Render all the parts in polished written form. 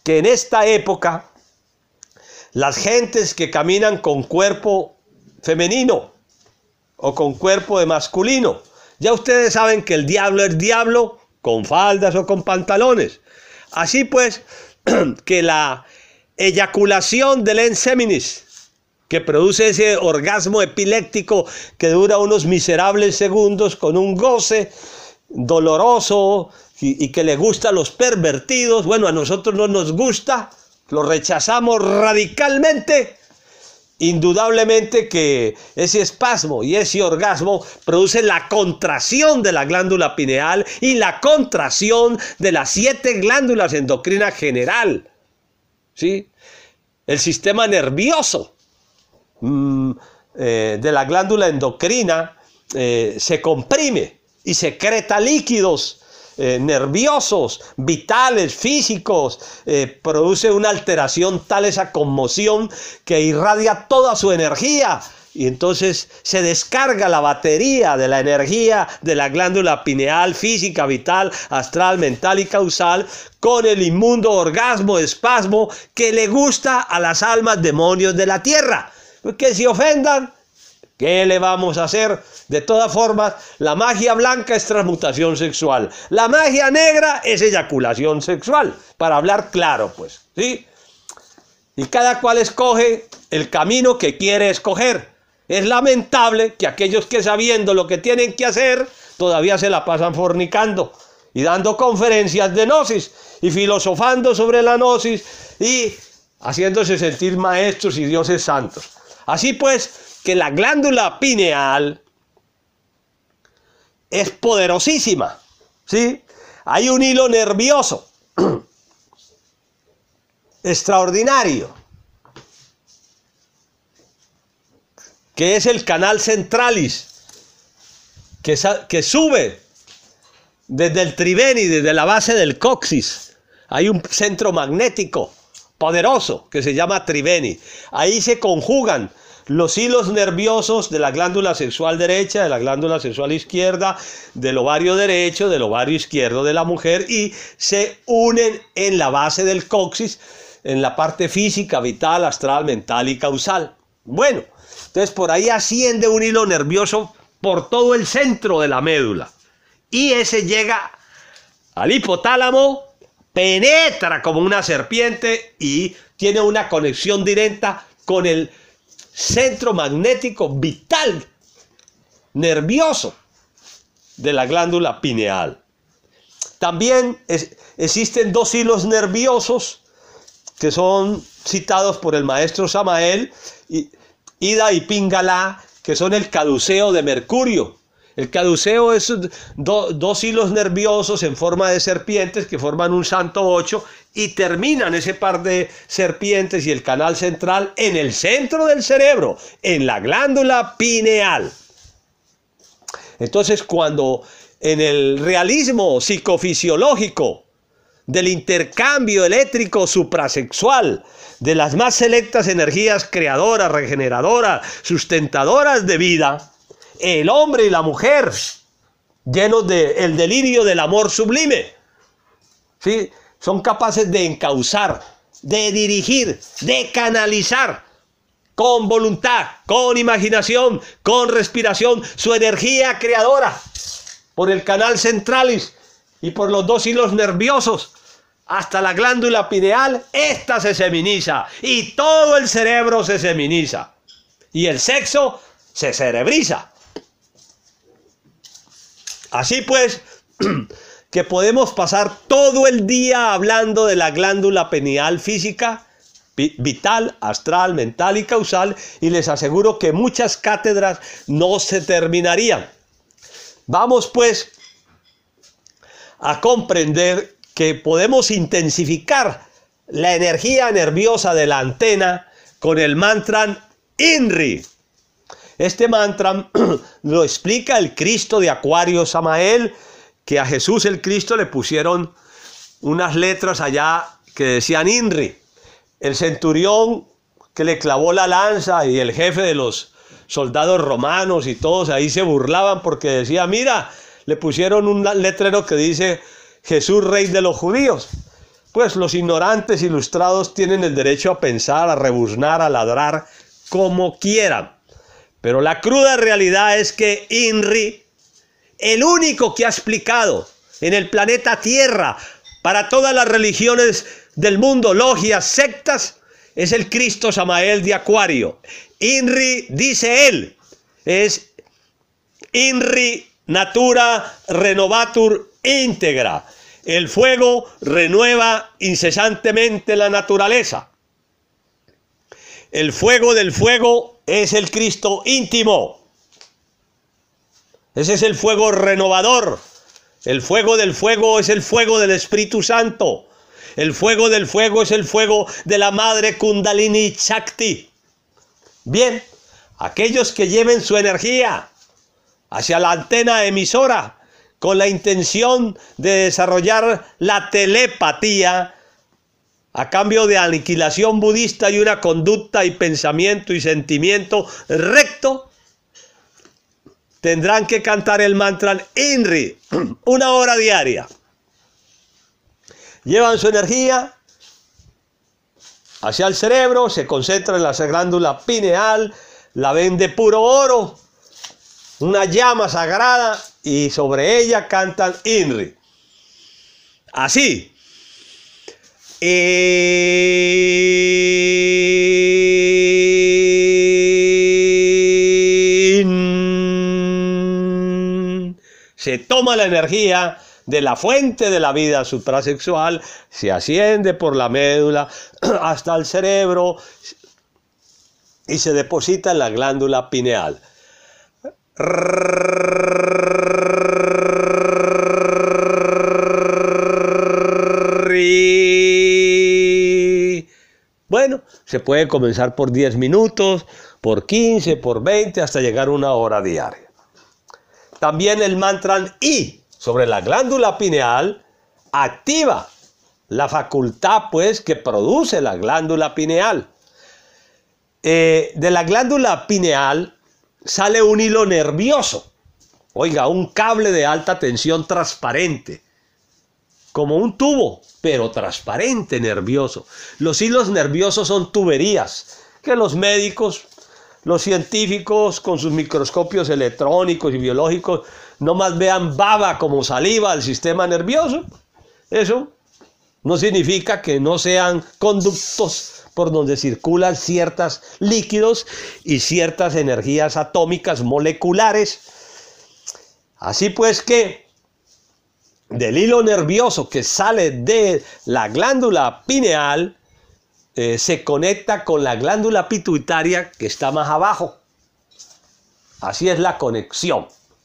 que en esta época las gentes que caminan con cuerpo femenino o con cuerpo de masculino, ya ustedes saben que el diablo es diablo con faldas o con pantalones. Así pues, que la eyaculación del enseminis, que produce ese orgasmo epiléptico que dura unos miserables segundos con un goce doloroso y que le gusta a los pervertidos, bueno, a nosotros no nos gusta, lo rechazamos radicalmente. Indudablemente que ese espasmo y ese orgasmo produce la contracción de la glándula pineal y la contracción de las 7 glándulas endocrinas general, ¿sí? El sistema nervioso de la glándula endocrina se comprime y secreta líquidos nerviosos, vitales, físicos, produce una alteración tal esa conmoción que irradia toda su energía y entonces se descarga la batería de la energía de la glándula pineal, física, vital, astral, mental y causal, con el inmundo orgasmo, espasmo que le gusta a las almas demonios de la tierra. Que se ofendan, ¿qué le vamos a hacer? De todas formas, la magia blanca es transmutación sexual. La magia negra es eyaculación sexual. Para hablar claro, pues, ¿sí? Y cada cual escoge el camino que quiere escoger. Es lamentable que aquellos que sabiendo lo que tienen que hacer, todavía se la pasan fornicando y dando conferencias de gnosis y filosofando sobre la gnosis y haciéndose sentir maestros y dioses santos. Así pues, que la glándula pineal es poderosísima, ¿sí? Hay un hilo nervioso extraordinario, que es el canal centralis, que sube desde el triveni, desde la base del coxis. Hay un centro magnético poderoso que se llama triveni. Ahí se conjugan los hilos nerviosos de la glándula sexual derecha, de la glándula sexual izquierda, del ovario derecho, del ovario izquierdo de la mujer y se unen en la base del coxis, en la parte física, vital, astral, mental y causal. Bueno, entonces por ahí asciende un hilo nervioso por todo el centro de la médula y ese llega al hipotálamo, penetra como una serpiente y tiene una conexión directa con el centro magnético vital nervioso de la glándula pineal. También existen 2 hilos nerviosos que son citados por el maestro Samael, Ida y Pingala, que son el caduceo de Mercurio. El caduceo es 2 hilos nerviosos en forma de serpientes que forman un santo 8 y terminan ese par de serpientes y el canal central en el centro del cerebro, en la glándula pineal. Entonces, cuando en el realismo psicofisiológico del intercambio eléctrico suprasexual, de las más selectas energías creadoras, regeneradoras, sustentadoras de vida, el hombre y la mujer, llenos del delirio del amor sublime, ¿sí?, son capaces de encauzar, de dirigir, de canalizar con voluntad, con imaginación, con respiración, su energía creadora por el canal centralis y por los 2 hilos nerviosos hasta la glándula pineal. Esta se seminiza y todo el cerebro se seminiza y el sexo se cerebriza. Así pues, que podemos pasar todo el día hablando de la glándula pineal física, vital, astral, mental y causal, y les aseguro que muchas cátedras no se terminarían. Vamos pues a comprender que podemos intensificar la energía nerviosa de la antena con el mantra INRI. Este mantra lo explica el Cristo de Acuario Samael, que a Jesús el Cristo le pusieron unas letras allá que decían INRI. El centurión que le clavó la lanza y el jefe de los soldados romanos y todos ahí se burlaban porque decía, mira, le pusieron un letrero que dice Jesús, rey de los judíos. pues los ignorantes ilustrados tienen el derecho a pensar, a rebuznar, a ladrar como quieran. Pero la cruda realidad es que INRI, el único que ha explicado en el planeta Tierra para todas las religiones del mundo, logias, sectas, es el Cristo Samael de Acuario. INRI, dice él, es INRI Natura Renovatur Integra. El fuego renueva incesantemente la naturaleza. El fuego del fuego es el Cristo íntimo. Ese es el fuego renovador. El fuego del fuego es el fuego del Espíritu Santo. El fuego del fuego es el fuego de la Madre Kundalini Shakti. Bien, aquellos que lleven su energía hacia la antena emisora con la intención de desarrollar la telepatía a cambio de aniquilación budista y una conducta y pensamiento y sentimiento recto, tendrán que cantar el mantra INRI 1 hora diaria. Llevan su energía hacia el cerebro, se concentran en la glándula pineal, la ven de puro oro, una llama sagrada, y sobre ella cantan INRI. Así. Se toma la energía de la fuente de la vida suprasexual, se asciende por la médula hasta el cerebro y se deposita en la glándula pineal. Bueno, se puede comenzar por 10 minutos, por 15, por 20, hasta llegar a 1 hora diaria. También el mantra I sobre la glándula pineal activa la facultad, pues, que produce la glándula pineal. De la glándula pineal sale un hilo nervioso. Oiga, un cable de alta tensión transparente, como un tubo, pero transparente, nervioso. Los hilos nerviosos son tuberías que los médicos, los científicos con sus microscopios electrónicos y biológicos nomás vean baba como saliva al sistema nervioso. Eso no significa que no sean conductos por donde circulan ciertos líquidos y ciertas energías atómicas moleculares. Así pues que del hilo nervioso que sale de la glándula pineal se conecta con la glándula pituitaria que está más abajo. Así es la conexión.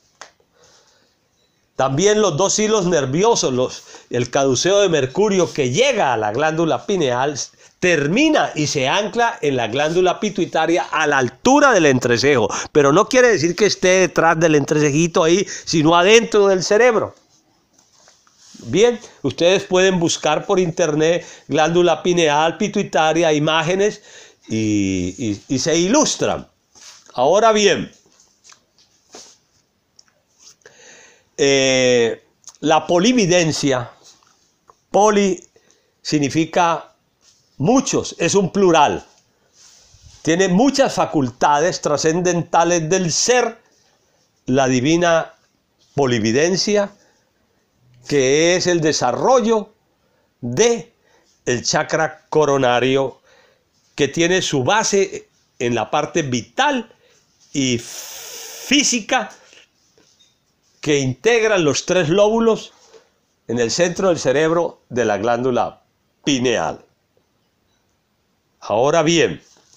También los dos hilos nerviosos, el caduceo de mercurio que llega a la glándula pineal, termina y se ancla en la glándula pituitaria a la altura del entrecejo. Pero no quiere decir que esté detrás del entrecejito ahí, sino adentro del cerebro. Bien, ustedes pueden buscar por internet glándula pineal, pituitaria, imágenes y se ilustran. Ahora bien, la polividencia, poli significa muchos, es un plural. Tiene muchas facultades trascendentales del ser, la divina polividencia, que es el desarrollo de el chakra coronario, que tiene su base en la parte vital y física que integran los 3 lóbulos en el centro del cerebro de la glándula pineal. Ahora bien,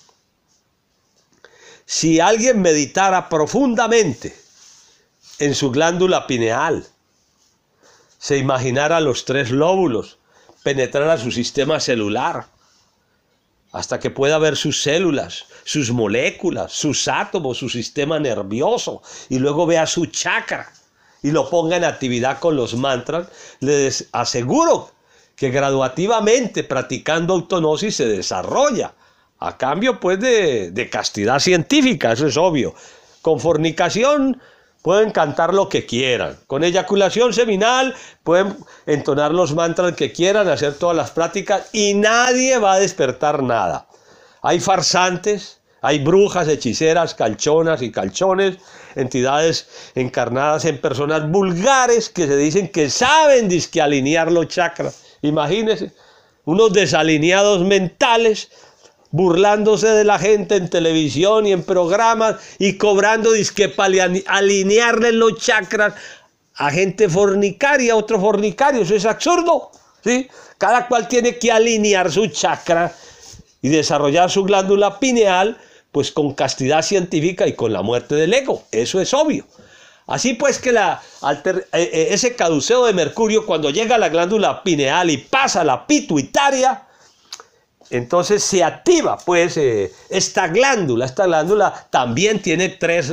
si alguien meditara profundamente en su glándula pineal, se imaginara los 3 lóbulos, penetrara su sistema celular, hasta que pueda ver sus células, sus moléculas, sus átomos, su sistema nervioso, y luego vea su chakra, y lo ponga en actividad con los mantras, les aseguro que graduativamente, practicando autognosis, se desarrolla, a cambio pues de castidad científica, eso es obvio. Con fornicación, pueden cantar lo que quieran. Con eyaculación seminal pueden entonar los mantras que quieran, hacer todas las prácticas y nadie va a despertar nada. Hay farsantes, hay brujas, hechiceras, calchonas y calchones, entidades encarnadas en personas vulgares que se dicen que saben dizque alinear los chakras. Imagínense, unos desalineados mentales burlándose de la gente en televisión y en programas y cobrando dizque para alinearle los chakras a gente fornicaria, otro fornicario. Eso es absurdo, ¿sí? Cada cual tiene que alinear su chakra y desarrollar su glándula pineal, pues con castidad científica y con la muerte del ego. Eso es obvio. Así pues que ese caduceo de mercurio, cuando llega a la glándula pineal y pasa a la pituitaria, entonces se activa pues esta glándula. Esta glándula también tiene tres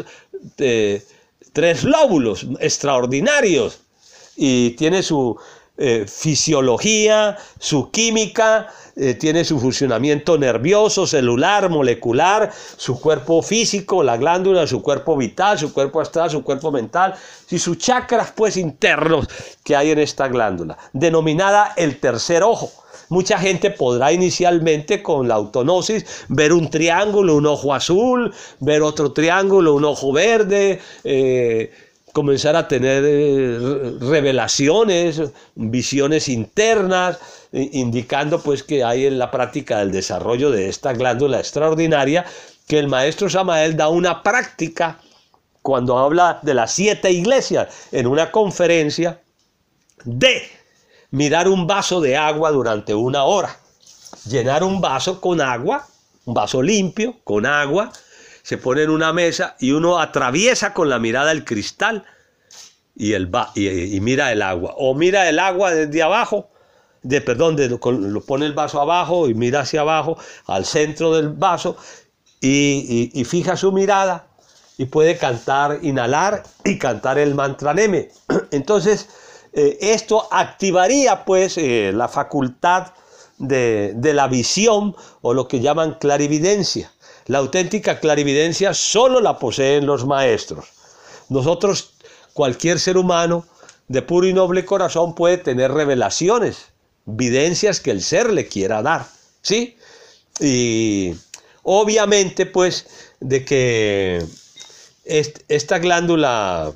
lóbulos extraordinarios y tiene su fisiología, su química, tiene su funcionamiento nervioso, celular, molecular, su cuerpo físico, la glándula, su cuerpo vital, su cuerpo astral, su cuerpo mental y sus chakras pues internos que hay en esta glándula, denominada el tercer ojo. Mucha gente podrá inicialmente con la autognosis ver un triángulo, un ojo azul, ver otro triángulo, un ojo verde, comenzar a tener revelaciones, visiones internas, indicando pues que hay en la práctica del desarrollo de esta glándula extraordinaria, que el maestro Samael da una práctica cuando habla de las 7 iglesias en una conferencia de mirar un vaso de agua durante 1 hora, llenar un vaso con agua, un vaso limpio con agua, se pone en una mesa y uno atraviesa con la mirada el cristal y mira el agua. O mira el agua desde abajo, lo pone el vaso abajo y mira hacia abajo, al centro del vaso, y fija su mirada y puede inhalar y cantar el mantra Neme. Entonces, esto activaría pues la facultad de la visión o lo que llaman clarividencia. La auténtica clarividencia solo la poseen los maestros. Nosotros, cualquier ser humano de puro y noble corazón puede tener revelaciones, videncias que el ser le quiera dar, ¿sí? Y obviamente pues de que esta glándula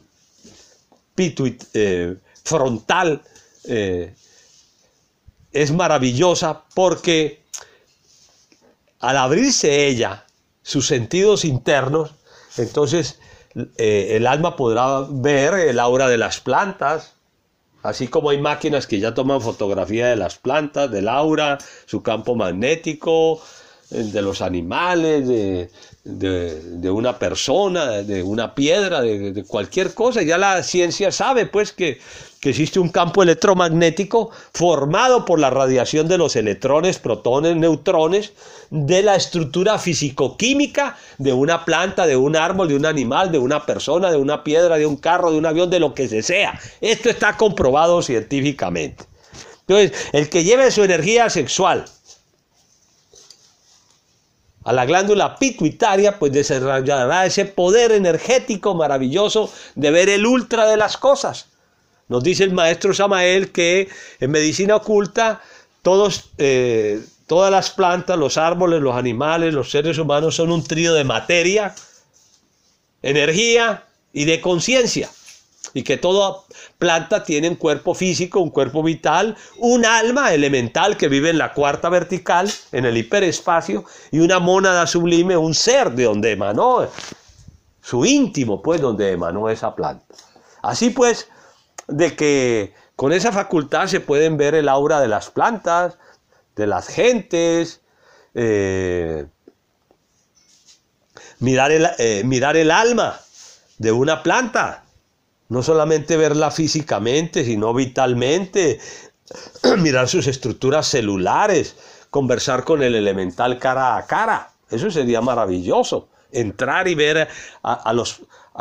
frontal es maravillosa porque al abrirse ella, sus sentidos internos, entonces el alma podrá ver el aura de las plantas, así como hay máquinas que ya toman fotografía de las plantas, del aura, su campo magnético, de los animales, de una persona, de una piedra, de cualquier cosa. Ya la ciencia sabe pues que existe un campo electromagnético formado por la radiación de los electrones, protones, neutrones, de la estructura físico-química de una planta, de un árbol, de un animal, de una persona, de una piedra, de un carro, de un avión, de lo que sea. Esto está comprobado científicamente. Entonces, el que lleve su energía sexual a la glándula pituitaria, pues desarrollará ese poder energético maravilloso de ver el ultra de las cosas. Nos dice el maestro Samael que en medicina oculta todas las plantas, los árboles, los animales, los seres humanos son un trío de materia, energía y de conciencia. Y que toda planta tiene un cuerpo físico, un cuerpo vital, un alma elemental que vive en la cuarta vertical, en el hiperespacio, y una mónada sublime, un ser de donde emanó, su íntimo, pues, donde emanó esa planta. Así pues, de que con esa facultad se pueden ver el aura de las plantas, de las gentes, mirar el alma de una planta. No solamente verla físicamente, sino vitalmente, mirar sus estructuras celulares, conversar con el elemental cara a cara. Eso sería maravilloso. Entrar y ver a los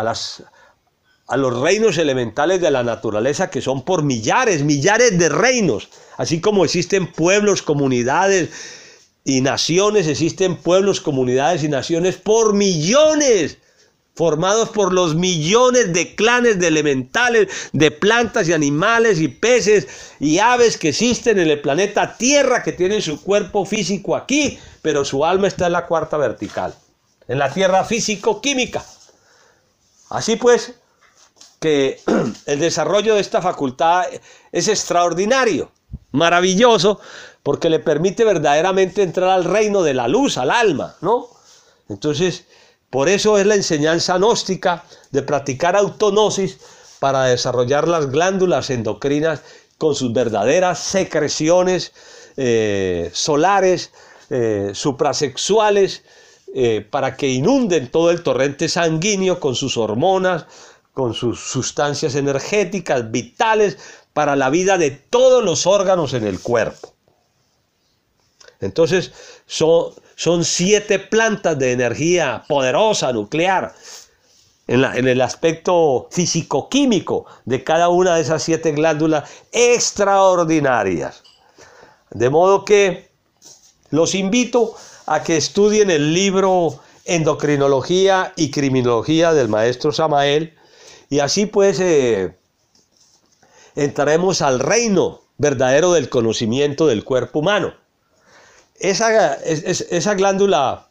reinos elementales de la naturaleza, que son por millares de reinos. Así como existen pueblos, comunidades y naciones, existen pueblos, comunidades y naciones por millones formados por los millones de clanes de elementales, de plantas y animales y peces y aves que existen en el planeta Tierra, que tienen su cuerpo físico aquí, pero su alma está en la cuarta vertical, en la tierra físico-química. Así pues, que el desarrollo de esta facultad es extraordinario, maravilloso, porque le permite verdaderamente entrar al reino de la luz, al alma, ¿no? Entonces, por eso es la enseñanza gnóstica de practicar autognosis para desarrollar las glándulas endocrinas con sus verdaderas secreciones solares, suprasexuales, para que inunden todo el torrente sanguíneo con sus hormonas, con sus sustancias energéticas vitales para la vida de todos los órganos en el cuerpo. Entonces, son 7 plantas de energía poderosa, nuclear, en el aspecto físico-químico de cada una de esas 7 glándulas extraordinarias. De modo que los invito a que estudien el libro Endocrinología y Criminología del maestro Samael, y así pues entraremos al reino verdadero del conocimiento del cuerpo humano. Esa glándula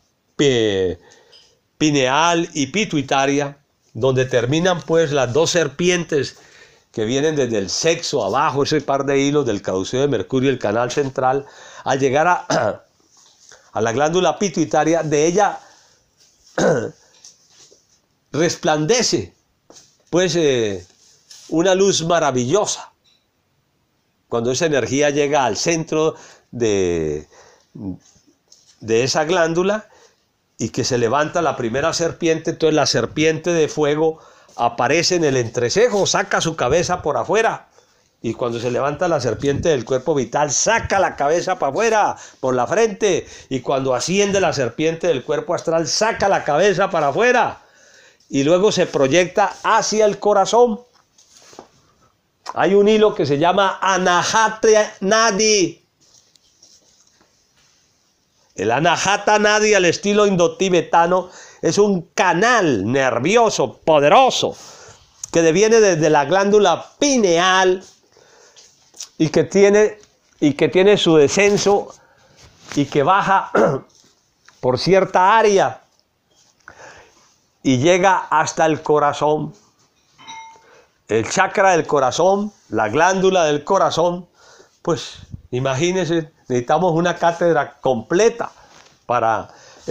pineal y pituitaria, donde terminan pues las 2 serpientes que vienen desde el sexo abajo, ese par de hilos del caduceo de Mercurio y el canal central, al llegar a la glándula pituitaria, de ella resplandece pues una luz maravillosa. Cuando esa energía llega al centro de esa glándula y que se levanta la primera serpiente, entonces la serpiente de fuego aparece en el entrecejo, saca su cabeza por afuera, y cuando se levanta la serpiente del cuerpo vital, saca la cabeza para afuera, por la frente, y cuando asciende la serpiente del cuerpo astral, saca la cabeza para afuera, y luego se proyecta hacia el corazón. Hay un hilo que se llama Anahata Nadi. El Anahata Nadi al estilo indotibetano es un canal nervioso poderoso que deviene desde la glándula pineal y que tiene su descenso y que baja por cierta área y llega hasta el corazón. El chakra del corazón, la glándula del corazón, pues imagínense, necesitamos una cátedra completa para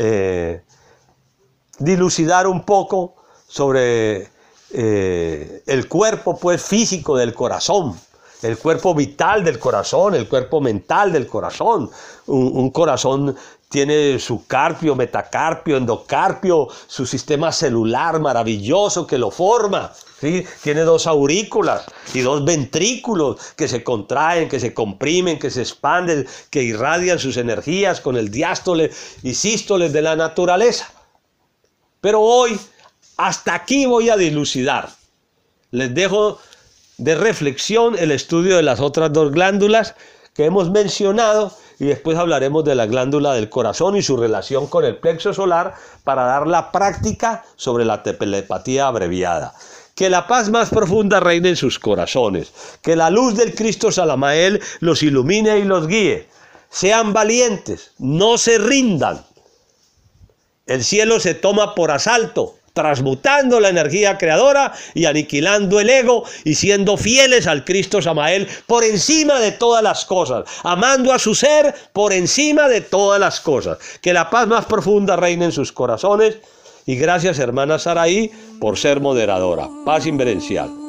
dilucidar un poco sobre el cuerpo pues físico del corazón, el cuerpo vital del corazón, el cuerpo mental del corazón. Un corazón tiene su carpio, metacarpio, endocarpio, su sistema celular maravilloso que lo forma, ¿sí? Tiene 2 aurículas y 2 ventrículos que se contraen, que se comprimen, que se expanden, que irradian sus energías con el diástole y sístole de la naturaleza. Pero hoy, hasta aquí voy a dilucidar. Les dejo de reflexión el estudio de las otras 2 glándulas que hemos mencionado, y después hablaremos de la glándula del corazón y su relación con el plexo solar para dar la práctica sobre la telepatía abreviada. Que la paz más profunda reine en sus corazones, que la luz del Cristo Samael los ilumine y los guíe. Sean valientes, no se rindan. El cielo se toma por asalto, transmutando la energía creadora y aniquilando el ego y siendo fieles al Cristo Samael por encima de todas las cosas, amando a su ser por encima de todas las cosas. Que la paz más profunda reine en sus corazones, y gracias hermana Saraí por ser moderadora. Paz inverencial.